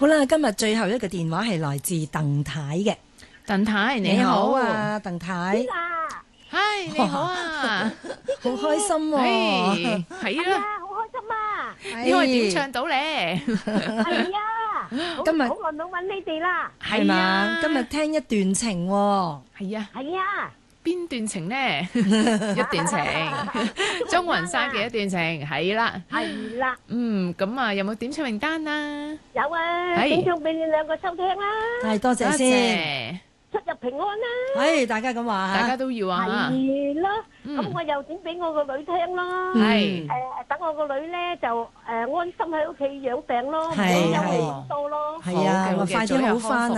好啦，今日最後一個電話係來自鄧太嘅。 鄧太你好啊，鄧太。 嗨，你好啊， 好開心喎。 係啦， 好開心啊！ 因為點唱到咧？ 係啊， 今日好耐冇揾你哋啦。 係嘛？今日聽一段情喎。 係啊， 係啊， 邊段情呢？一段情，鍾雲山嘅一段情，係啦。 係啦。 咁啊，有冇點唱名單啊？ 有啊，點唱俾你兩個收聽啦。 係，多謝先。 出入平安啦！ 係，大家咁話嚇， 大家都要啊。 係咯，咁我又點俾我個女聽咯。 係。 等我個女咧就安心喺屋企養病咯，唔好係憂慮咁多咯。 係啊，快啲好返啊！